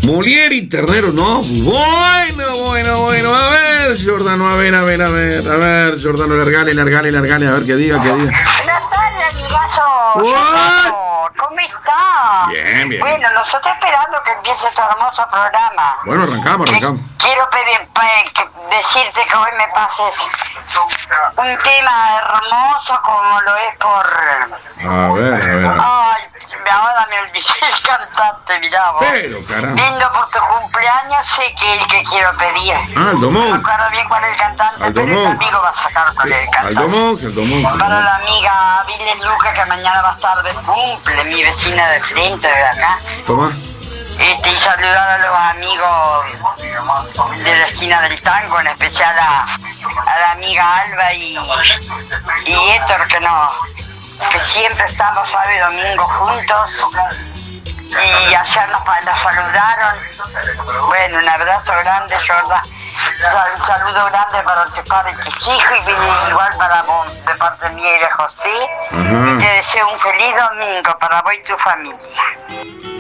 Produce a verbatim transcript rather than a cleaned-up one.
Molieri, Ternero, no. Bueno, bueno, bueno. A ver, Jordano, a ver, a ver, a ver. A ver, Jordano, largale, largale, largale. A ver qué diga, qué diga. Natalia, amigazo. ¿Cómo estás? Bien, bien. Bueno, nosotros esperando que empiece tu hermoso programa. Bueno, arrancamos, arrancamos. Quiero pedir, que, decirte que hoy me pases un tema hermoso como lo es por... A ver, a ver. A ver. Ay, ahora me olvidé el cantante, mirá vos. Pero, caramba. Lindo por tu cumpleaños, sé que el que quiero pedir. Aldo Monk. No me acuerdo bien cuál es el cantante, Aldo pero el Monk. amigo va a sacar cuál es el cantante. Aldo Monk, Aldo Monk. Para la amiga Viles Luca, que mañana va a estar de cumple, mi vecina de frente de acá. Toma. Este, y saludar a los amigos de la esquina del tango, en especial a, a la amiga Alba y, y Héctor, que no, que siempre estamos sábado y domingo juntos. Y ayer nos, nos saludaron. Bueno, un abrazo grande, Jordan. Un saludo grande para tus padres y tus hijos, y igual para vos, de parte mía y de José. Ajá. Y te deseo un feliz domingo para vos y tu familia.